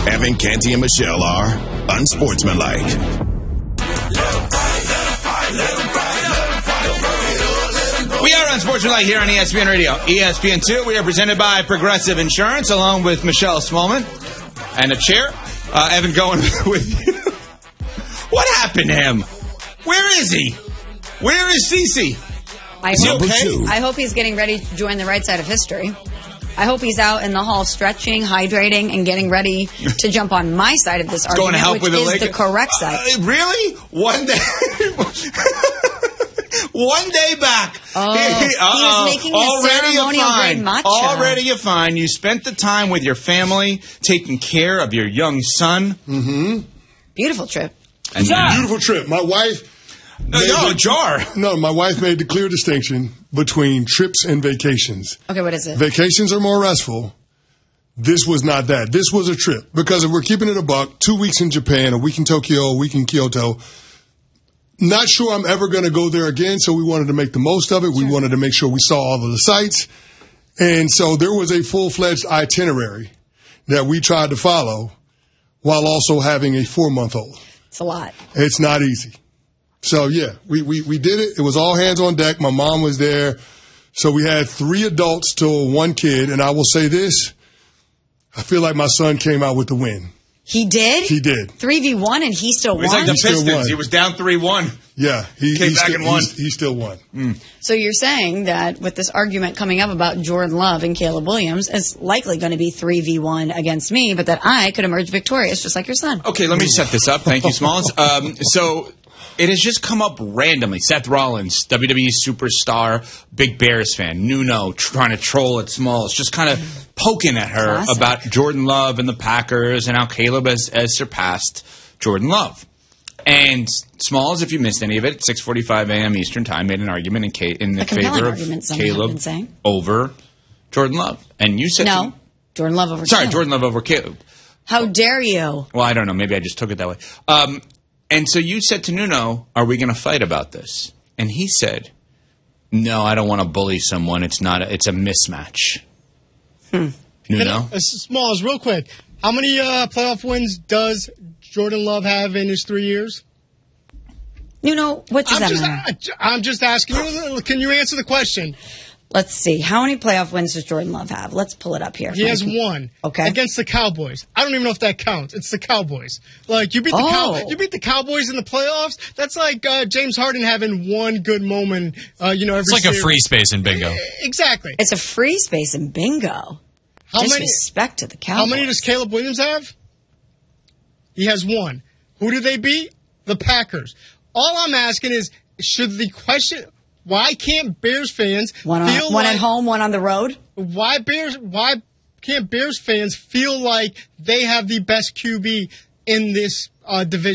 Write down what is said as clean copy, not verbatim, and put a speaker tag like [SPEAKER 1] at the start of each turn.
[SPEAKER 1] Evan, Canty, and Michelle are unsportsmanlike.
[SPEAKER 2] We are Unsportsmanlike here on ESPN Radio. ESPN2, we are presented by Progressive Insurance, along with Michelle Smallman and a chair. Evan going with you. What happened to him? Where is he? Where is Cece? Is he okay?
[SPEAKER 3] I hope he's getting ready to join the right side of history. I hope he's out in the hall stretching, hydrating, and getting ready to jump on my side of this argument,
[SPEAKER 2] going to help
[SPEAKER 3] which
[SPEAKER 2] with
[SPEAKER 3] is the correct side.
[SPEAKER 2] Really? One day... One day back.
[SPEAKER 3] He is making the ceremonial grade matcha.
[SPEAKER 2] Already a fine. You spent the time with your family, taking care of your young son.
[SPEAKER 4] Mm-hmm.
[SPEAKER 3] Beautiful trip.
[SPEAKER 2] And
[SPEAKER 4] beautiful trip. My wife...
[SPEAKER 2] My
[SPEAKER 4] wife made the clear distinction between trips and vacations.
[SPEAKER 3] Okay, what is it?
[SPEAKER 4] Vacations are more restful. This was not that. This was a trip. Because if we're keeping it a buck, 2 weeks in Japan, a week in Tokyo, a week in Kyoto... Not sure I'm ever going to go there again, so we wanted to make the most of it. We wanted to make sure we saw all of the sites. And so there was a full-fledged itinerary that we tried to follow while also having a 4-month-old.
[SPEAKER 3] It's a lot.
[SPEAKER 4] It's not easy. So, yeah, we did it. It was all hands on deck. My mom was there. So we had 3 adults to 1 kid. And I will say this, I feel like my son came out with the win.
[SPEAKER 3] He did?
[SPEAKER 4] He did.
[SPEAKER 3] 3v1 and he still won?
[SPEAKER 2] He's like the Pistons. He was down 3-1.
[SPEAKER 4] Yeah.
[SPEAKER 2] He came back and won.
[SPEAKER 4] He still won.
[SPEAKER 3] So you're saying that with this argument coming up about Jordan Love and Caleb Williams, it's likely going to be 3v1 against me, but that I could emerge victorious just like your son.
[SPEAKER 2] Okay, let me set this up. Thank you, Smalls. So it has just come up randomly. Seth Rollins, WWE superstar, big Bears fan, Nuno trying to troll at Smalls, just kind of poking at her about Jordan Love and the Packers and how Caleb has surpassed Jordan Love. And Smalls, if you missed any of it, 6:45 a.m. Eastern Time, made an argument in the favor of Caleb over Jordan Love. And you said
[SPEAKER 3] Jordan Love over
[SPEAKER 2] Caleb. Jordan Love over Caleb.
[SPEAKER 3] How dare you?
[SPEAKER 2] Well, I don't know. Maybe I just took it that way. And so you said to Nuno, are we going to fight about this? And he said, no, I don't want to bully someone. It's a mismatch. Nuno?
[SPEAKER 5] Smalls, real quick. How many playoff wins does Jordan Love have in his 3 years?
[SPEAKER 3] Nuno, what does that matter?
[SPEAKER 5] I'm just asking you. Can you answer the question?
[SPEAKER 3] Let's see. How many playoff wins does Jordan Love have? Let's pull it up here.
[SPEAKER 5] He has 1.
[SPEAKER 3] Okay.
[SPEAKER 5] Against the Cowboys. I don't even know if that counts. It's the Cowboys. Like, you beat the Cowboys in the playoffs. That's like James Harden having 1 good moment, every
[SPEAKER 6] It's like
[SPEAKER 5] series.
[SPEAKER 6] a free space in bingo.
[SPEAKER 5] Exactly.
[SPEAKER 3] It's a free space in bingo. Disrespect to the Cowboys.
[SPEAKER 5] How many does Caleb Williams have? He has 1. Who do they beat? The Packers. All I'm asking is, should the question... Why can't Bears fans
[SPEAKER 3] one at home, one on the road?
[SPEAKER 5] Why can't Bears fans feel like they have the best QB in this division?